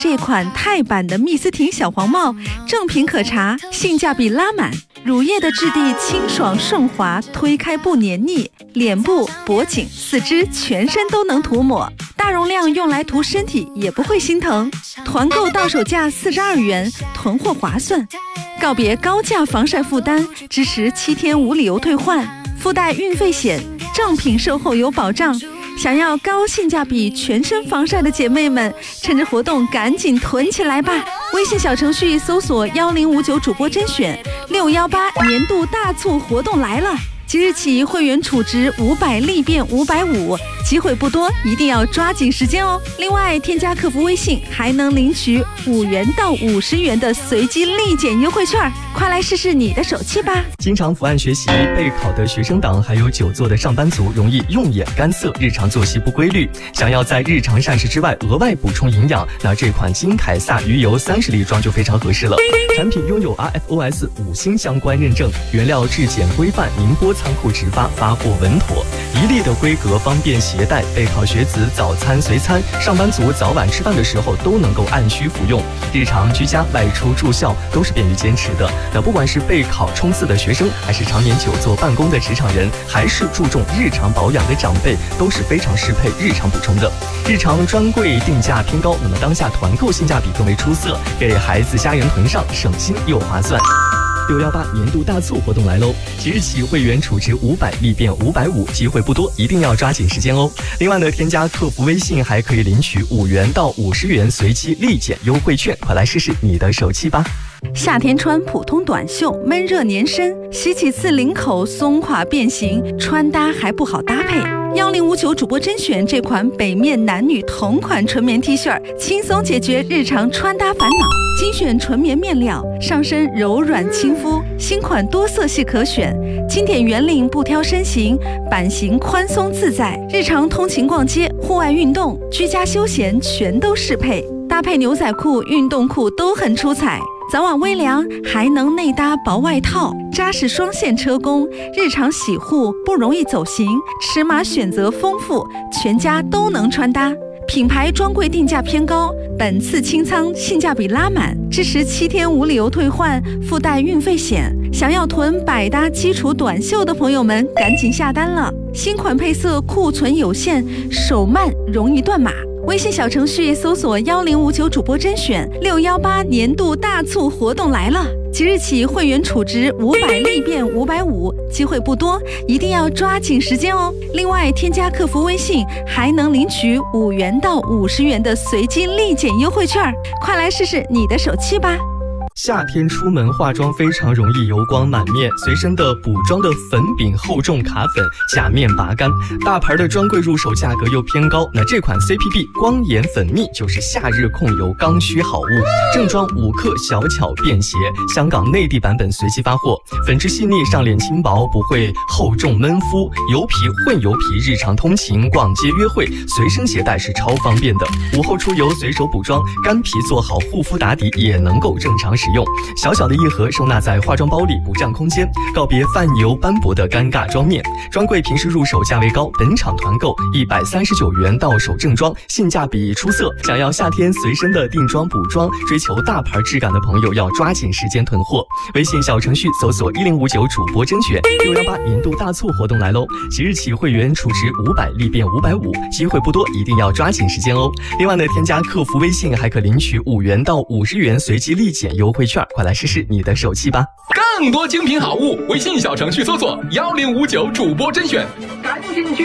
这款钛版的密斯廷小黄帽，正品可查，性价比拉满。乳液的质地清爽顺滑，推开不黏腻，脸部、脖颈、四肢、全身都能涂抹，大容量用来涂身体也不会心疼。团购到手价42元，囤货划算。告别高价防晒负担，支持7天无理由退换，附带运费险，正品售后有保障。想要高性价比全身防晒的姐妹们，趁着活动赶紧囤起来吧！微信小程序搜索1059主播甄选，618年度大促活动来了！即日起会员储值500立变550，机会不多，一定要抓紧时间哦。另外，添加客服微信还能领取5元到50元的随机立减优惠券，快来试试你的手气吧！ 经常伏案学习、备考的学生党，还有久坐的上班族，容易用眼干涩，日常作息不规律，想要在日常膳食之外额外补充营养，那这款金凯撒鱼油30粒装就非常合适了。产品拥有 RFOS 5星相关认证，原料质检规范，宁波仓库直发，发货稳妥，1粒的规格，方便携带。备考学子早餐随餐，上班族早晚吃饭的时候都能够按需服用。日常居家、外出住校都是便于坚持的。那不管是备考冲刺的学生，还是常年久坐办公的职场人，还是注重日常保养的长辈，都是非常适配日常补充的。日常专柜定价偏高，那么当下团购性价比更为出色，给孩子家人囤上，省心又划算。618年度大促活动来喽！即日起会员储值500立变550，机会不多，一定要抓紧时间哦。另外呢，添加客服微信还可以领取5元到50元随机立减优惠券，快来试试你的手气吧！ 夏天穿普通短袖，闷热粘身，洗几次领口松垮变形，穿搭还不好搭配。1059主播甄选这款北面男女同款纯棉 T 恤，轻松解决日常穿搭烦恼。精选纯棉面料，上身柔软亲肤，新款多色系可选，经典圆领不挑身形，版型宽松自在，日常通勤逛街、户外运动、居家休闲全都适配，搭配牛仔裤、运动裤都很出彩。早晚微凉，还能内搭薄外套，扎实双线车工，日常洗护不容易走形，尺码选择丰富，全家都能穿搭。品牌专柜定价偏高，本次清仓性价比拉满，支持7天无理由退换，附带运费险。想要囤百搭基础短袖的朋友们，赶紧下单了！新款配色库存有限，手慢容易断码。微信小程序搜索1059主播甄选，618年度大促活动来了！即日起会员储值500立变550，机会不多，一定要抓紧时间哦。另外，添加客服微信还能领取5元到50元的随机立减优惠券，快来试试你的手气吧！ 夏天出门化妆非常容易油光满面，随身的补妆的粉饼厚重卡粉，假面拔干，大牌的专柜入手价格又偏高，那这款 CPB 光眼粉蜜就是夏日控油刚需好物，正装5克小巧便携，香港内地版本随机发货，粉质细腻，上脸轻薄，不会厚重闷肤，油皮混油皮，日常通勤、逛街、约会随身携带是超方便的，午后出游随手补妆，干皮做好护肤打底也能够正常使用。小小的一盒收纳在化妆包里，不占空间，告别泛油斑驳的尴尬妆面。专柜平时入手价位高，本场团购139元到手正装，性价比出色。想要夏天随身的定妆补妆，追求大牌质感的朋友要抓紧时间囤货。微信小程序搜索1059主播甄选，618年度大促活动来喽！即日起会员储值500立变550，机会不多，一定要抓紧时间哦。另外呢，添加客服微信还可领取5元到50元随机立减优惠券，快来试试你的手气吧！ 更多精品好物，微信小程序搜索1059主播甄选，赶紧去。